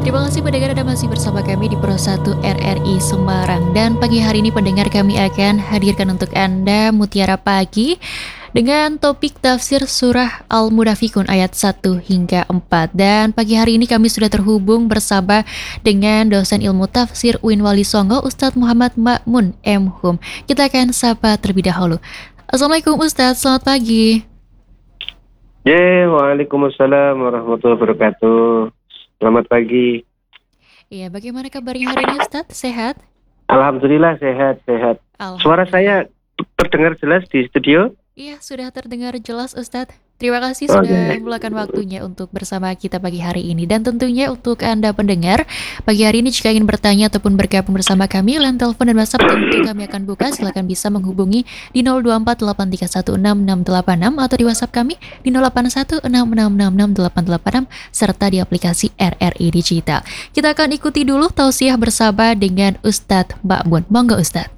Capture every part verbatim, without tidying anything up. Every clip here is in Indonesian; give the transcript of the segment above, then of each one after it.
Terima kasih pendengar Anda masih bersama kami di Pro satu R R I Semarang. Dan pagi hari ini pendengar kami akan hadirkan untuk Anda Mutiara Pagi dengan topik tafsir surah Al-Munafikun ayat satu hingga empat. Dan pagi hari ini kami sudah terhubung bersama dengan dosen ilmu tafsir U I N Wali Songo Ustadz Muhammad Ma'mun M Hum. Kita akan sapa terlebih dahulu. Assalamualaikum Ustadz, selamat pagi. Ya, waalaikumsalam warahmatullahi wabarakatuh. Selamat pagi. Iya, bagaimana kabarnya hari ini Ustadz? Sehat? Alhamdulillah sehat, sehat. Suara saya terdengar jelas di studio? Iya, sudah terdengar jelas Ustadz. Terima kasih Oh, sudah ya. meluangkan waktunya untuk bersama kita pagi hari ini. Dan tentunya untuk Anda pendengar, pagi hari ini jika ingin bertanya ataupun bergabung bersama kami, line telepon dan WhatsApp tentu kami akan buka. Silakan bisa menghubungi di nol dua empat delapan tiga satu enam enam delapan enam atau di WhatsApp kami di nol delapan satu enam enam enam enam delapan delapan enam serta di aplikasi R R I Digital. Kita akan ikuti dulu tausiah bersama dengan Ustadz Ma'mun. Monggo Ustadz.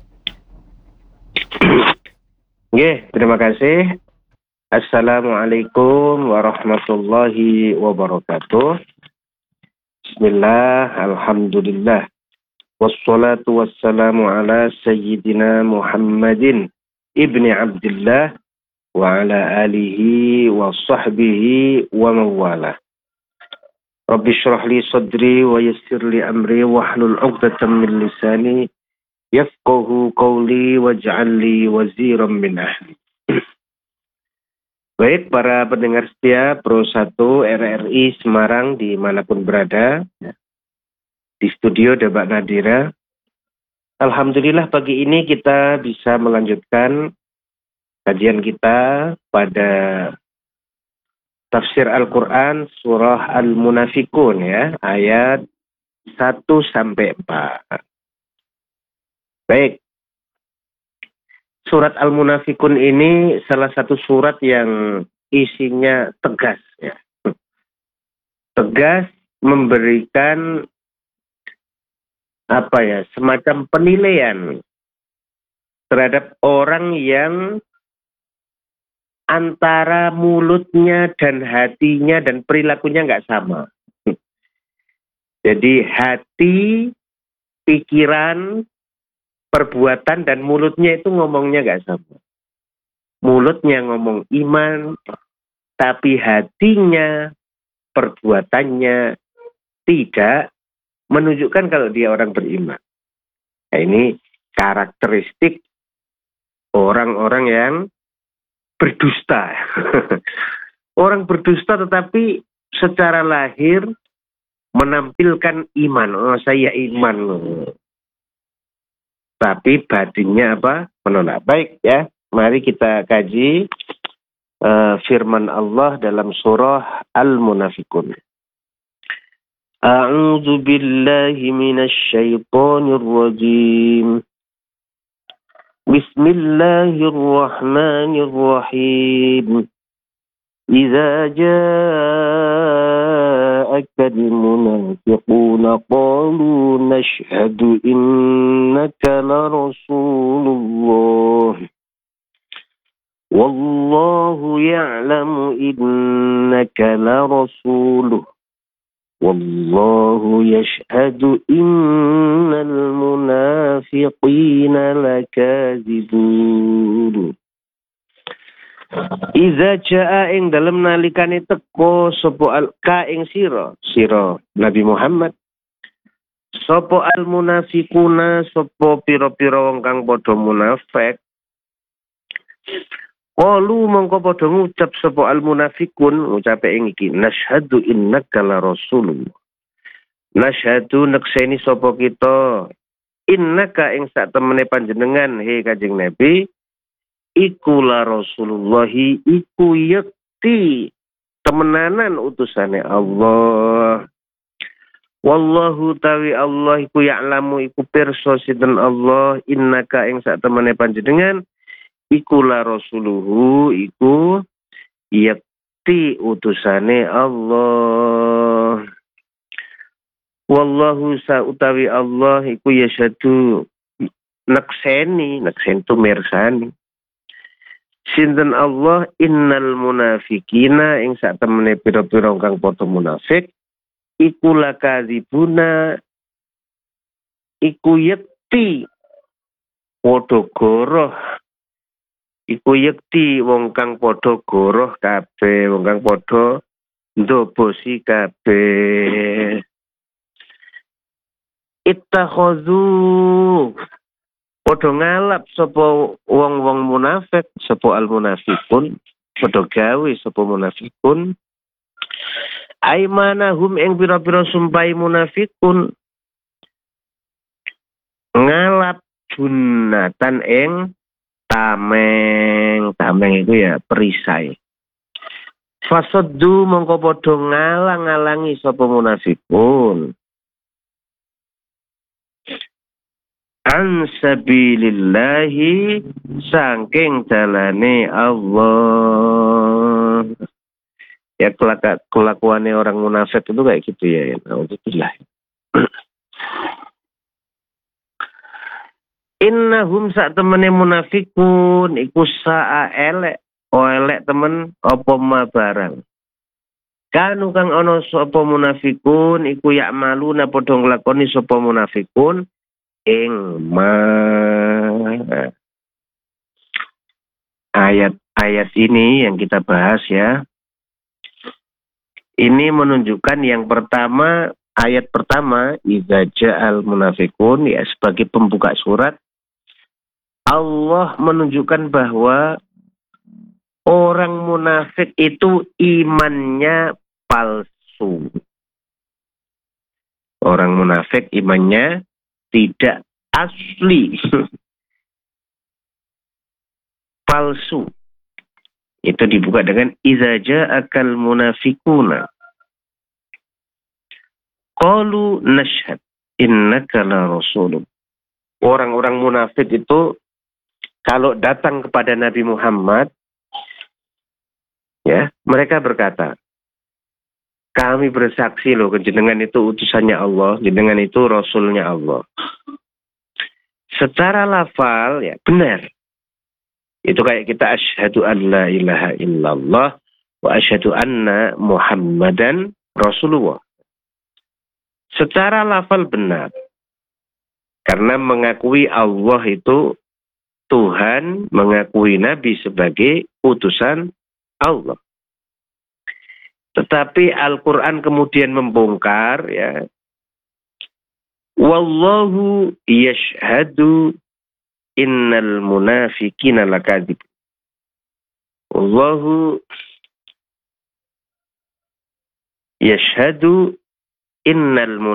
Oke, terima kasih. Assalamualaikum warahmatullahi wabarakatuh. Bismillah, alhamdulillah. Wassalatu wassalamu ala sayyidina Muhammadin ibni Abdillah wa ala alihi wa sahbihi wa mawala. Rabbi syrah li sadri wa yassir li amri wahlul 'uqdatam min lisani yafqahu qawli waj'al li waziran min ahli. Baik para pendengar setia Pro satu R R I Semarang dimanapun berada, di studio ada Mbak Nadira. Alhamdulillah pagi ini kita bisa melanjutkan kajian kita pada tafsir Al-Quran surah Al-Munafikun ya, ayat satu sampai empat. Baik. Surat Al-Munafikun ini salah satu surat yang isinya tegas ya. Tegas memberikan apa ya, semacam penilaian terhadap orang yang antara mulutnya dan hatinya dan perilakunya nggak sama. Jadi hati, pikiran, perbuatan dan mulutnya itu ngomongnya gak sama. Mulutnya ngomong iman, tapi hatinya, perbuatannya tidak menunjukkan kalau dia orang beriman. Nah, ini karakteristik orang-orang yang berdusta. Orang berdusta tetapi secara lahir menampilkan iman. Oh, saya iman loh. Tapi batinnya apa? Menolak. Baik ya, mari kita kaji uh, firman Allah dalam surah Al-Munafikun. A'udzu billahi minasy syaithanir rajim. Bismillahirrahmanirrahim. Idza ja'aka al-munafiquna qalu nashhadu innaka la rasulullah wallahu ya'lamu innaka la rasuluh wallahu yashhadu innal munafiqina lakadzibun. Iza ja'a ing dalem nalikane teko sapa al ka ing sira sira Nabi Muhammad sapa al munafiquna sapa pira-pira wong kang padha munafik qalu mongko padha ngucap sapa al munafiqun ngucape ing iki nasyhadu innaka la rasulullah nasyhadu nekseni sapa kita innaka ing sak temene panjenengan he Kanjeng Nabi iku la Rasulullahi iku yakti temenanan utusane Allah. Wallahu tawi Allah iku ya'lamu iku pirsa sinten Allah innaka ing sak temene panjenengan iku la rasuluhu iku yakti utusane Allah. Wallahu sa utawi Allah iku yasyadu nakseni naksen tu mirsani sinten Allah innal munafikina ing sak temene pira-pira kang padha munafik iku lakadzibuna iku yekti padha goroh iku yekti wong kang padha goroh kabeh wong kang padha ndobosi kabeh ittakhadhu padha ngalap sapa wong-wong munafik sapa al munafiqun padha gawe sapa munafikun aimanahum ing pira-pira sumpahi munafikun ngalap junatan ing tameng tameng itu ya perisai fasaddu mongko padha ngalang-alangi sapa munafikun an sabilillahi saking dalane Allah. Ya kelakuannya orang munafik itu kayak gitu ya. Alhamdulillah. Innahum sak temene munafikun iku sa'a elek o elek temen apa ma barang. Kanu kang ana sapa munafikun iku yak malu na padha nglakoni sapa munafikun ing ma. Ayat-ayat ini yang kita bahas ya. Ini menunjukkan yang pertama, ayat pertama, idza ja'al munafiqun, ya sebagai pembuka surat, Allah menunjukkan bahwa orang munafik itu imannya palsu. Orang munafik imannya tidak asli. Palsu. Itu dibuka dengan idza ja'akal munafiquna qalu nashhad innaka la rasulun. Orang-orang munafik itu kalau datang kepada Nabi Muhammad ya, mereka berkata, kami bersaksi loh, jenengan itu utusannya Allah, jenengan itu rasulnya Allah. Secara lafal ya benar. Itu kayak kita asyhadu an la ilaha illallah wa asyhadu anna Muhammadan Rasulullah. Secara lafal benar. Karena mengakui Allah itu Tuhan, mengakui Nabi sebagai utusan Allah. Tetapi Al-Quran kemudian membongkar ya. Wallahu yashhadu innal munafiqina lakadzib. Wallahu yashhadu innal